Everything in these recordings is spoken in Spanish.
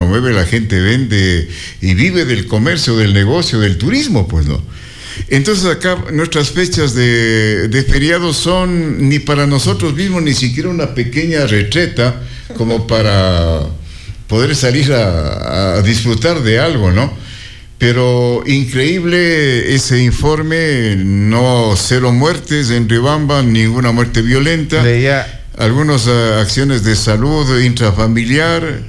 promueve, la gente vende y vive del comercio, del negocio, del turismo, pues no. Entonces acá nuestras fechas de feriados son ni para nosotros mismos ni siquiera una pequeña retreta como para poder salir a disfrutar de algo, ¿no? Pero increíble ese informe, no 0 muertes en Riobamba, ninguna muerte violenta. Leía algunas acciones de salud intrafamiliar,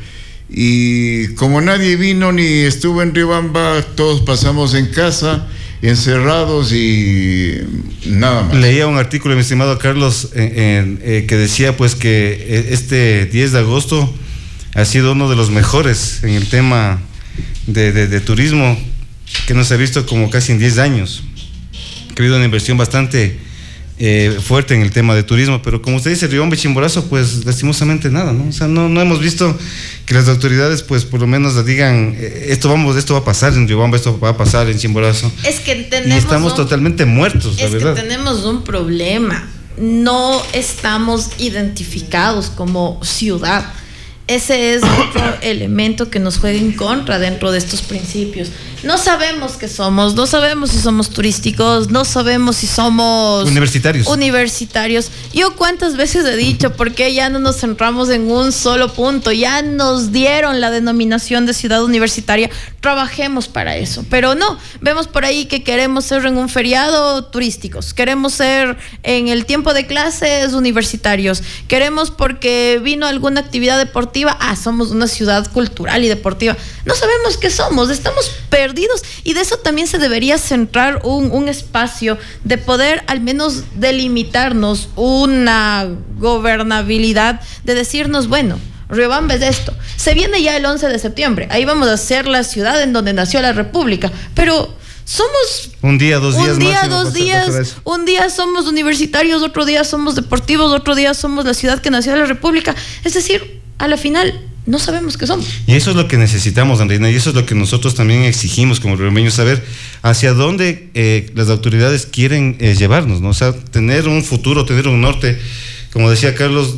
y como nadie vino ni estuvo en Riobamba, todos pasamos en casa, encerrados y nada más. Leía un artículo, mi estimado Carlos, que decía pues que este 10 de agosto ha sido uno de los mejores en el tema de turismo que no se ha visto como casi en 10 años. Ha habido una inversión bastante fuerte en el tema de turismo, pero como usted dice, Riobamba y Chimborazo, pues lastimosamente nada, ¿no? O sea, no hemos visto que las autoridades, pues por lo menos digan, esto va a pasar en Riobamba, esto va a pasar en Chimborazo. Es que tenemos y estamos totalmente muertos, la verdad. Es que tenemos un problema, no estamos identificados como ciudad. Ese es otro elemento que nos juega en contra dentro de estos principios. No sabemos qué somos, no sabemos si somos turísticos, no sabemos si somos universitarios. Yo cuántas veces he dicho, ¿por qué ya no nos centramos en un solo punto? Ya nos dieron la denominación de ciudad universitaria, trabajemos para eso. Pero no, vemos por ahí que queremos ser en un feriado turísticos, queremos ser en el tiempo de clases universitarios, queremos porque vino alguna actividad deportiva, somos una ciudad cultural y deportiva. No sabemos qué somos, estamos perdidos, y de eso también se debería centrar un espacio de poder al menos delimitarnos una gobernabilidad, de decirnos, bueno, Riobamba es esto, se viene ya el 11 de septiembre, ahí vamos a ser la ciudad en donde nació la República, pero somos un día, 2 días, dos días, un día somos universitarios, otro día somos deportivos, otro día somos la ciudad que nació la República. Es decir, a la final no sabemos qué somos. Y eso es lo que necesitamos, Andreina, y eso es lo que nosotros también exigimos como riobambeños, saber hacia dónde las autoridades quieren llevarnos, ¿no? O sea, tener un futuro, tener un norte, como decía Carlos,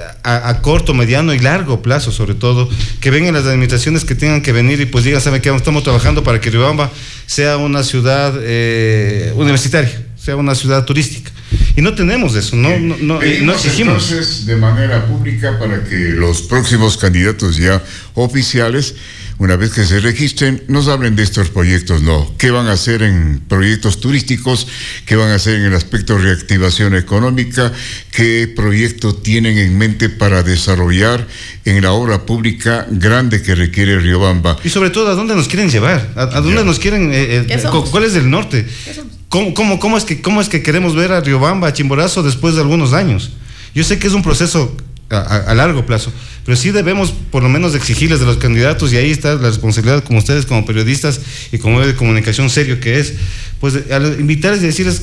a corto, mediano y largo plazo, sobre todo, que vengan las administraciones que tengan que venir y pues digan, ¿saben qué? Estamos trabajando para que Riobamba sea una ciudad universitaria, sea una ciudad turística. Y no tenemos eso, no exigimos. Entonces, de manera pública, para que los próximos candidatos ya oficiales, una vez que se registren, nos hablen de estos proyectos, ¿no? ¿Qué van a hacer en proyectos turísticos? ¿Qué van a hacer en el aspecto de reactivación económica? ¿Qué proyecto tienen en mente para desarrollar en la obra pública grande que requiere Riobamba? Y sobre todo, ¿a dónde nos quieren llevar? ¿A dónde nos quieren? ¿Cuál es el norte? ¿Cómo es que queremos ver a Riobamba, a Chimborazo después de algunos años? Yo sé que es un proceso a largo plazo, pero sí debemos por lo menos exigirles de los candidatos, y ahí está la responsabilidad como ustedes, como periodistas y como medio de comunicación serio que es, pues invitarles y decirles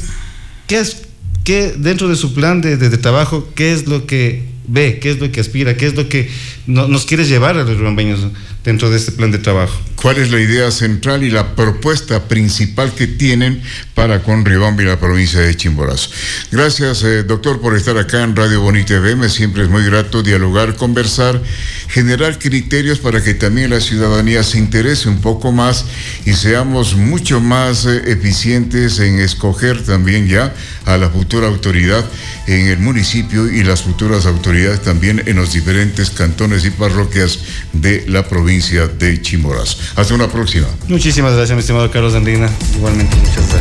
qué dentro de su plan de trabajo, qué es lo que ve, qué es lo que aspira, qué es lo que nos quiere llevar a los riobambeños dentro de este plan de trabajo. ¿Cuál es la idea central y la propuesta principal que tienen para con Riobamba y la provincia de Chimborazo? Gracias, doctor, por estar acá en Radio Bonita FM. Siempre es muy grato dialogar, conversar, generar criterios para que también la ciudadanía se interese un poco más y seamos mucho más eficientes en escoger también ya a la futura autoridad en el municipio y las futuras autoridades también en los diferentes cantones y parroquias de la provincia de Chimborazo. Hasta una próxima. Muchísimas gracias, mi estimado Carlos Andrina. Igualmente, muchas gracias.